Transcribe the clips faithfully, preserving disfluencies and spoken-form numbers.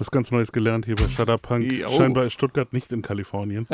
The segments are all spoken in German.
Was ganz Neues gelernt hier bei Shudderpunk. Oh. Scheinbar ist Stuttgart nicht in Kalifornien.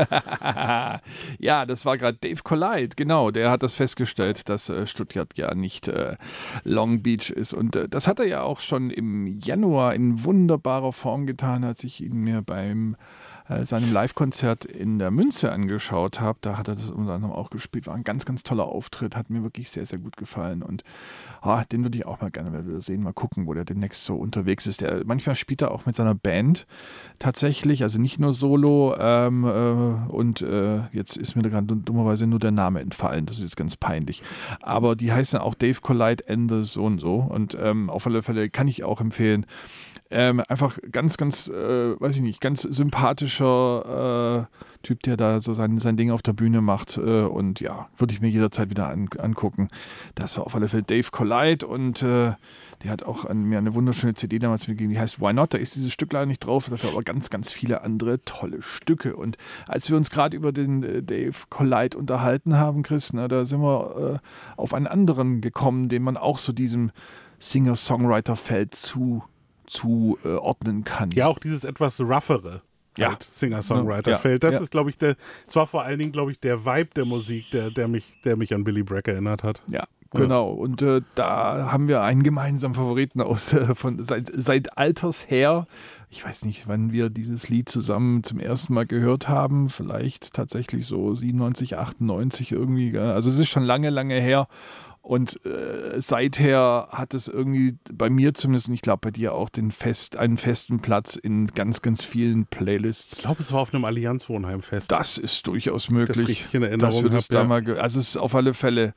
Ja, das war gerade Dave Collide, genau. Der hat das festgestellt, dass äh, Stuttgart ja nicht äh, Long Beach ist. Und äh, das hat er ja auch schon im Januar in wunderbarer Form getan, als ich ihn mir beim äh, seinem Live-Konzert in der Münze angeschaut habe. Da hat er das unter anderem auch gespielt. War ein ganz, ganz toller Auftritt. Hat mir wirklich sehr, sehr gut gefallen. Und ah, den würde ich auch mal gerne mal wieder sehen. Mal gucken, wo der demnächst so unterwegs ist. Der, manchmal spielt er auch mit seiner Band tatsächlich. Also nicht nur Solo. Ähm, äh, und äh, jetzt ist mir gerade dummerweise nur der Name entfallen. Das ist jetzt ganz peinlich. Aber die heißen auch Dave Collide and the so und so. Und ähm, auf alle Fälle kann ich auch empfehlen. Ähm, einfach ganz, ganz, äh, weiß ich nicht, ganz sympathischer äh, Typ, der da so sein, sein Ding auf der Bühne macht. Äh, und ja, würde ich mir jederzeit wieder an, angucken. Das war auf alle Fälle Dave Collide und äh, der hat auch an mir eine wunderschöne C D damals mitgegeben, die heißt Why Not? Da ist dieses Stück leider nicht drauf, dafür aber ganz, ganz viele andere tolle Stücke. Und als wir uns gerade über den äh, Dave Collide unterhalten haben, Chris, na, da sind wir äh, auf einen anderen gekommen, den man auch so diesem Singer-Songwriter-Feld zu zuordnen äh, kann. Ja, auch dieses etwas roughere ja. halt, Singer-Songwriter-Feld. Ja. Das ja. ist, glaube ich, der, es war vor allen Dingen, glaube ich, der Vibe der Musik, der, der, mich, der mich an Billy Bragg erinnert hat. Ja, genau. Und äh, da haben wir einen gemeinsamen Favoriten aus äh, von seit, seit Alters her. Ich weiß nicht, wann wir dieses Lied zusammen zum ersten Mal gehört haben. Vielleicht tatsächlich so siebenundneunzig, achtundneunzig irgendwie. Also es ist schon lange, lange her. Und äh, seither hat es irgendwie bei mir zumindest, und ich glaube bei dir auch, den Fest, einen festen Platz in ganz, ganz vielen Playlists. Ich glaube, es war auf einem Allianz-Wohnheim-Fest. Das ist durchaus möglich. Das richtig in Erinnerung dass wir das hab, da ja. mal ge- Also es ist auf alle Fälle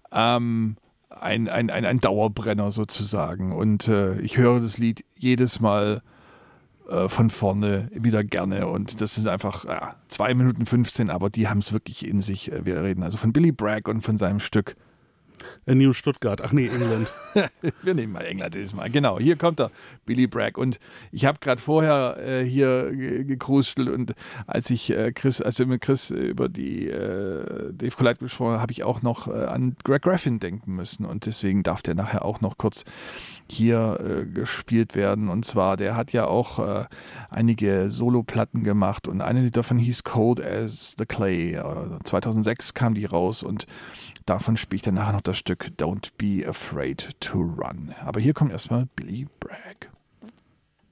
ähm, ein, ein, ein, ein Dauerbrenner sozusagen. Und äh, ich höre das Lied jedes Mal äh, von vorne wieder gerne. Und das sind einfach ja, zwei Minuten fünfzehn, aber die haben es wirklich in sich. Wir reden also von Billy Bragg und von seinem Stück A New Stuttgart. Ach nee, England. Wir nehmen mal England dieses Mal. Genau, hier kommt er, Billy Bragg. Und ich habe gerade vorher äh, hier ge- gekrustelt und als ich äh, Chris, als wir mit Chris über die äh, Dave Collide gesprochen haben, habe ich auch noch äh, an Greg Graffin denken müssen. Und deswegen darf der nachher auch noch kurz hier äh, gespielt werden. Und zwar, der hat ja auch äh, einige Soloplatten gemacht und eine davon hieß Cold as the Clay. Äh, zweitausendsechs kam die raus und davon spielt er nachher noch das Stück Don't Be Afraid to Run. Aber hier kommt erstmal Billy Bragg.